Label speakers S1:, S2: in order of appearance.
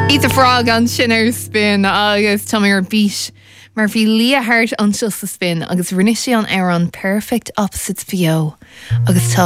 S1: Eat a frog an sinner spin agus tá mé ar bís mar bhí líahart an sil sa spin agus rinne sé an ar an perfect opposites bio agus tá